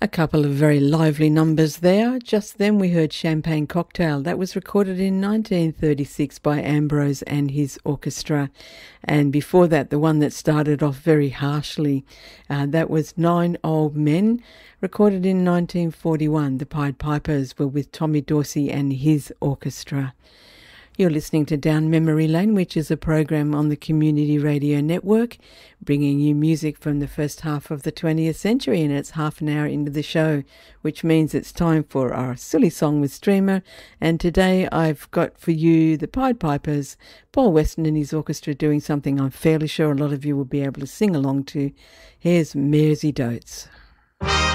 A couple of very lively numbers there. Just then we heard Champagne Cocktail. That was recorded in 1936 by Ambrose and his orchestra. And before that, the one that started off very harshly, that was Nine Old Men, recorded in 1941. The Pied Pipers were with Tommy Dorsey and his orchestra. You're listening to Down Memory Lane, which is a program on the Community Radio Network, bringing you music from the first half of the 20th century, and it's half an hour into the show, which means it's time for our Silly Song with Streamer. And today I've got for you the Pied Pipers, Paul Weston and his orchestra doing something I'm fairly sure a lot of you will be able to sing along to. Here's Mersey Dotes.